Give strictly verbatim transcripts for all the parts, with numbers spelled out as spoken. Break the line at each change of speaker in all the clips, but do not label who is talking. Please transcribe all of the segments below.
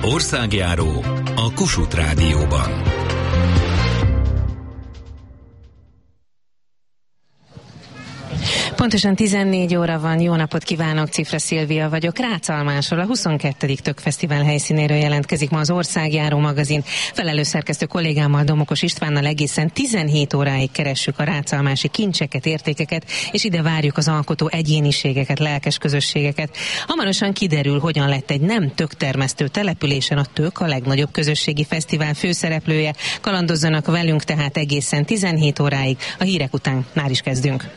Országjáró a Kossuth Rádióban.
Pontosan tizennégy óra van, jó napot kívánok, Cifra Szilvia vagyok, Rácalmásról, a huszonkettő Tök Fesztivál helyszínéről jelentkezik ma az Országjáró magazin. Felelős szerkesztő kollégámmal, Domokos Istvánnal egészen tizenhét óráig keressük a rácalmási kincseket, értékeket, és ide várjuk az alkotó egyéniségeket, lelkes közösségeket. Hamarosan kiderül, hogyan lett egy nem töktermesztő településen a tök a legnagyobb közösségi fesztivál főszereplője. Kalandozzanak velünk tehát egészen tizenhét óráig, a hírek után már is kezdünk.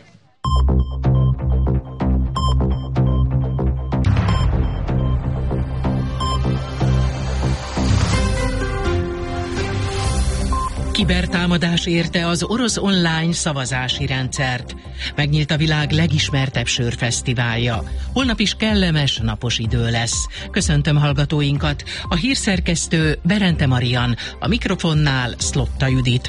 Kibertámadás érte az orosz online szavazási rendszert. Megnyílt a világ legismertebb sörfesztiválja. Holnap is kellemes, napos idő lesz. Köszöntöm hallgatóinkat. A hírszerkesztő Berente Marian, a mikrofonnál Szlotta Judit.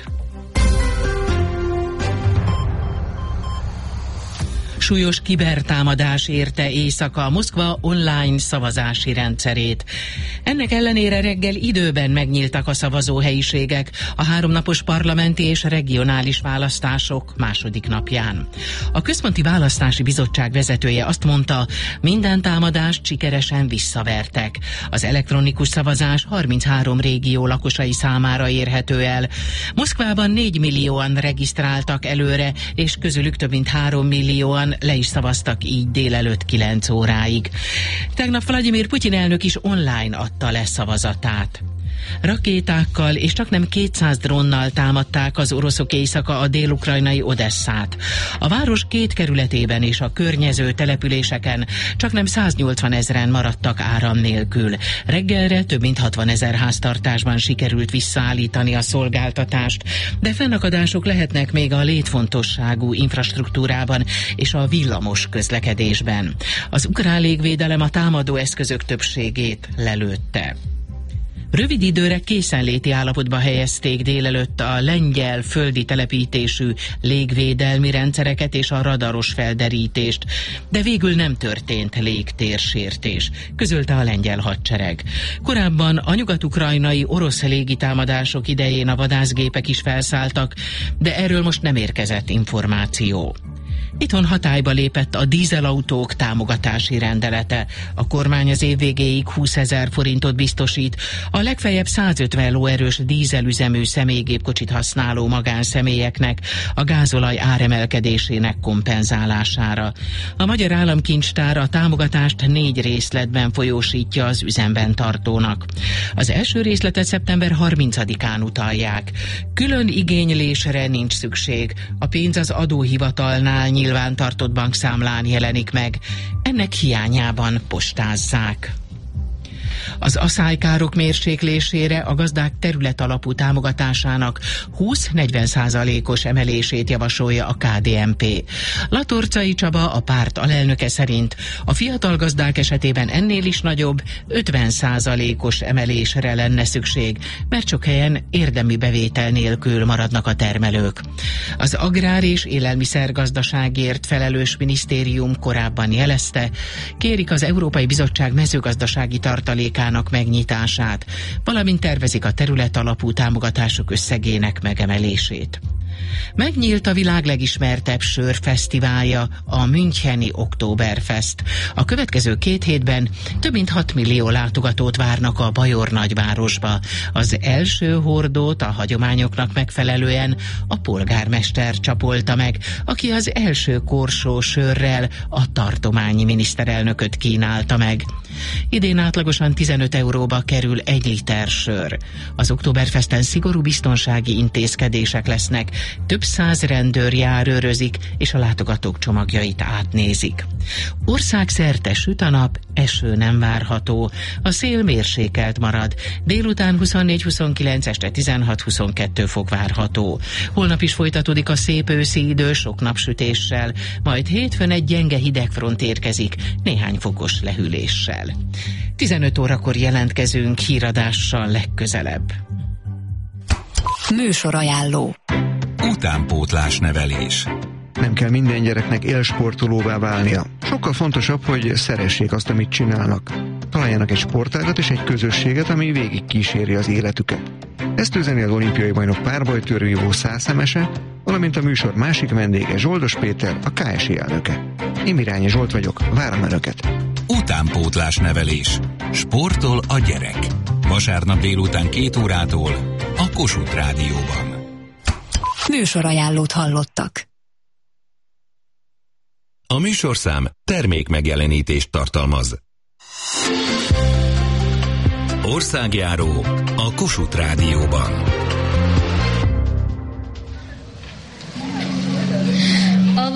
Súlyos kibertámadás érte éjszaka a Moszkva online szavazási rendszerét. Ennek ellenére reggel időben megnyíltak a szavazóhelyiségek a háromnapos parlamenti és regionális választások második napján. A Központi Választási Bizottság vezetője azt mondta, minden támadást sikeresen visszavertek. Az elektronikus szavazás harminchárom régió lakosai számára érhető el. Moszkvában négy millióan regisztráltak előre, és közülük több mint három millióan le is szavaztak így délelőtt kilenc óráig. Tegnap Vladimir Putyin elnök is online adta le szavazatát. Rakétákkal és csaknem kétszáz drónnal támadták az oroszok éjszaka a dél-ukrajnai Odesszát. A város két kerületében és a környező településeken csaknem száznyolcvan ezren maradtak áram nélkül. Reggelre több mint hatvanezer háztartásban sikerült visszaállítani a szolgáltatást, de fennakadások lehetnek még a létfontosságú infrastruktúrában és a villamos közlekedésben. Az ukrán légvédelem a támadó eszközök többségét lelőtte. Rövid időre készenléti állapotba helyezték délelőtt a lengyel földi telepítésű légvédelmi rendszereket és a radaros felderítést, de végül nem történt légtérsértés, közölte a lengyel hadsereg. Korábban a nyugat-ukrajnai orosz légitámadások idején a vadászgépek is felszálltak, de erről most nem érkezett információ. Itthon hatályba lépett a dízelautók támogatási rendelete. A kormány az év végéig húszezer forintot biztosít a legfeljebb százötven lóerős dízelüzemű személygépkocsit használó magánszemélyeknek a gázolaj áremelkedésének kompenzálására. A Magyar Államkincstár a támogatást négy részletben folyósítja az üzemben tartónak. Az első részletet szeptember harmincadikán utalják. Külön igénylésre nincs szükség. A pénz az adóhivatalnál nyilván tartott bankszámlán jelenik meg. Ennek hiányában postázzák. Az aszálykárok mérséklésére a gazdák területalapú támogatásának húsz-negyven százalékos emelését javasolja a ká dé en pé. Latorcai Csaba, a párt alelnöke szerint a fiatal gazdák esetében ennél is nagyobb, ötven százalékos emelésre lenne szükség, mert sok helyen érdemi bevétel nélkül maradnak a termelők. Az Agrár és Élelmiszergazdaságért felelős minisztérium korábban jelezte, kérik az Európai Bizottság mezőgazdasági tartalékának megnyitását, valamint tervezik a területalapú támogatások összegének megemelését. Megnyílt a világ legismertebb sörfesztiválja, a müncheni Oktoberfest. A következő két hétben több mint hat millió látogatót várnak a bajor nagyvárosba. Az első hordót a hagyományoknak megfelelően a polgármester csapolta meg, aki az első korsó sörrel a tartományi miniszterelnököt kínálta meg. Idén átlagosan tizenöt euróba kerül egy liter sör. Az Oktoberfesten szigorú biztonsági intézkedések lesznek, több száz rendőr járőrözik, és a látogatók csomagjait átnézik. Országszerte süt a nap, eső nem várható. A szél mérsékelt marad. Délután huszonnégy-huszonkilenc, este tizenhat-huszonkettő fok várható. Holnap is folytatódik a szép őszi idő sok napsütéssel, majd hétfőn egy gyenge hidegfront érkezik, néhány fokos lehűléssel. tizenöt órakor jelentkezünk híradással legközelebb.
Műsorajánló.
Utánpótlás nevelés.
Nem kell minden gyereknek élsportolóvá válnia. Sokkal fontosabb, hogy szeressék azt, amit csinálnak.
találjanak egy sportágat és egy közösséget, ami végig kíséri az életüket. Ezt üzeni az olimpiai bajnok párbajtőrvívó százszemese, valamint a műsor másik vendége Zsoldos Péter, a ká es i elnöke. Én Mirányi Zsolt vagyok, várom Önöket!
Utánpótlás nevelés. Sportol a gyerek. Vasárnap délután két órától a Kossuth Rádióban.
Műsorajánlót hallottak.
A műsorszám termék megjelenítést tartalmaz. Országjáró a Kossuth Rádióban.